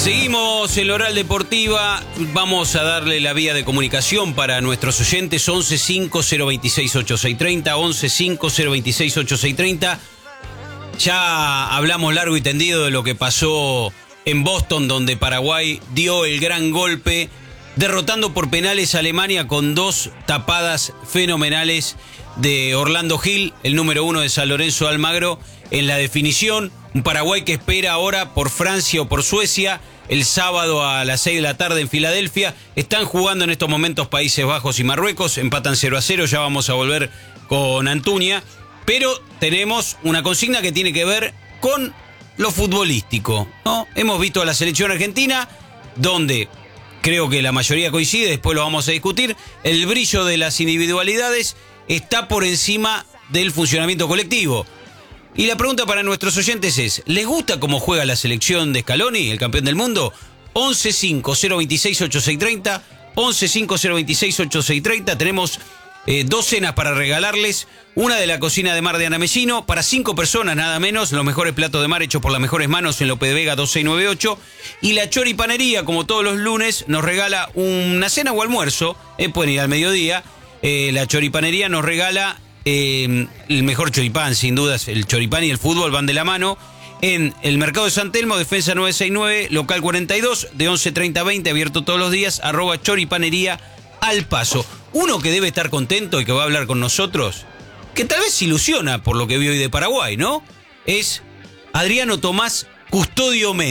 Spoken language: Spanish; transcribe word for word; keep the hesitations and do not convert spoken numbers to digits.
Seguimos en Oral Deportiva. Vamos a darle la vía de comunicación para nuestros oyentes. once cinco cero veintiséis ochenta y seis treinta, once cinco cero veintiséis ochenta y seis treinta. Ya hablamos largo y tendido de lo que pasó en Boston, donde Paraguay dio el gran golpe, derrotando por penales a Alemania con dos tapadas fenomenales de Orlando Gil, el número uno de San Lorenzo de Almagro, en la definición. Un Paraguay que espera ahora por Francia o por Suecia el sábado a las seis de la tarde en Filadelfia. Están jugando en estos momentos Países Bajos y Marruecos, empatan cero a cero, ya vamos a volver con Antuña. Pero tenemos una consigna que tiene que ver con lo futbolístico, ¿no? Hemos visto a la selección argentina, donde creo que la mayoría coincide, después lo vamos a discutir, el brillo de las individualidades está por encima del funcionamiento colectivo. Y la pregunta para nuestros oyentes es, ¿les gusta cómo juega la selección de Scaloni, el campeón del mundo? once cinco cero veintiséis ochenta y seis treinta, once cinco cero veintiséis ochenta y seis treinta. Tenemos eh, dos cenas para regalarles. Una de la cocina de mar de Ana Messino, para cinco personas nada menos, los mejores platos de mar hechos por las mejores manos en Lope de Vega dos seis nueve ocho. Y la Choripanería, como todos los lunes, nos regala una cena o almuerzo, eh, pueden ir al mediodía. Eh, la Choripanería nos regala Eh, el mejor choripán, sin dudas. El choripán y el fútbol van de la mano. En el Mercado de San Telmo, Defensa nueve sesenta y nueve, local cuarenta y dos, de once treinta a veinte, abierto todos los días, arroba Choripanería al paso. Uno que debe estar contento y que va a hablar con nosotros, que tal vez se ilusiona por lo que vio hoy de Paraguay, ¿no? Es Adriano Tomás Custodio Méndez.